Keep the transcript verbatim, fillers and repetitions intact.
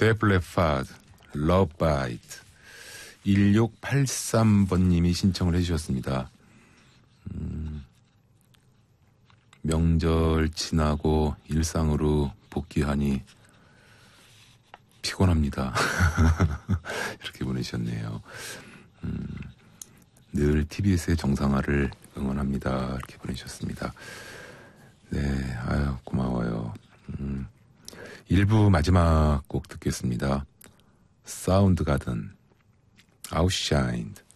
데플레파드, 러브바이트. 일육팔삼 번님이 신청을 해주셨습니다. 음, 명절 지나고 일상으로 복귀하니 피곤합니다. 이렇게 보내주셨네요. 음, 늘 티비에스의 정상화를 응원합니다. 이렇게 보내주셨습니다. 네, 아유, 고마워요. 음, 일 부 마지막 곡 듣겠습니다. 사운드 가든, 아웃샤인드.